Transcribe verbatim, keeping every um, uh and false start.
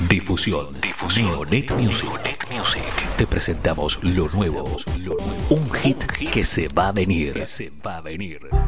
Difusión. Difusión. Neonet Music. Neonet Music. Te presentamos lo nuevo. Un hit que se va a venir. Se va a venir.